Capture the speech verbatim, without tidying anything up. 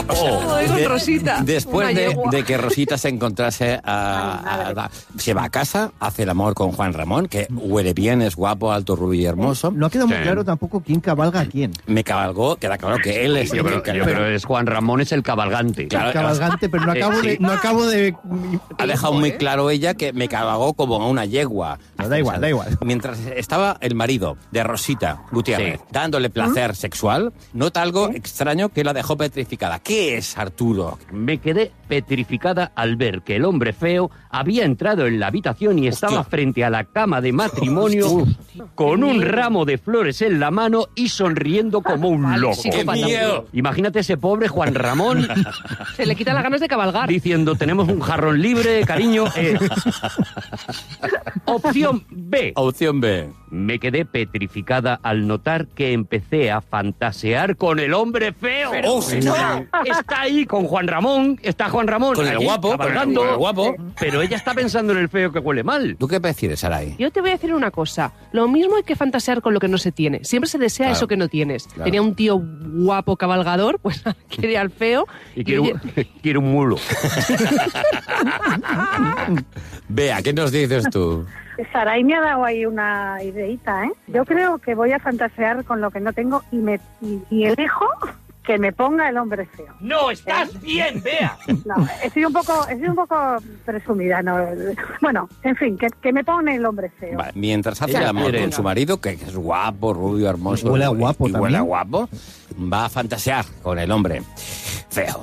O sea, Oh, de, con Rosita. Después de, de que Rosita se encontrase, a, a, a, se va a casa, hace el amor con Juan Ramón, que huele bien, es guapo, alto, rubio y hermoso. No ha quedado muy Sí. claro tampoco quién cabalga a quién. Me cabalgó, queda claro que él es Yo el creo, que yo creo que es Juan Ramón, es el cabalgante. Claro, El cabalgante, pero no Eh, acabo sí. de... No acabo de... ha dejado muy ¿eh? claro ella que me cabalgó como a una yegua. No, da igual, da igual. Mientras estaba el marido de Rosita Gutiérrez Sí. dándole placer sexual, nota algo extraño que la dejó petrificada. ¿Qué es, Arturo? Me quedé petrificada al ver que el hombre feo había entrado en la habitación y estaba Hostia. frente a la cama de matrimonio con un ramo de flores en la mano y sonriendo como un Vale, loco. psicópata. ¡Qué miedo! Imagínate ese pobre Juan Ramón Se le quitan las ganas de cabalgar. diciendo, tenemos un jarrón libre, cariño. Eh. Opción B. Opción B. Me quedé petrificada al notar que empecé a fantasear con el hombre feo. ¡Oh, señor! Está ahí con Juan Ramón, está Juan Ramón Con el allí, guapo, cabalgando, con el guapo. pero ella está pensando en el feo que huele mal. ¿Tú qué prefieres, Saray? Yo te voy a decir una cosa. Lo mismo hay que fantasear con lo que no se tiene. Siempre se desea Claro. eso que no tienes. Claro. Tenía un tío guapo cabalgador, pues quería al feo. Y quiere un, ella- quiere un mulo. Bea, ¿qué nos dices tú? Saray me ha dado ahí una ideita, ¿eh? Yo creo que voy a fantasear con lo que no tengo y me y, y elijo que me ponga el hombre feo. ¡No, estás bien, Bea! No, he sido un poco, he sido un poco presumida, ¿no? Bueno, en fin, que, que me pone el hombre feo. Vale, mientras hace Ella el amor quiere- con su marido, que es guapo, rubio, hermoso... Huele a guapo y huele a también. guapo, va a fantasear con el hombre feo.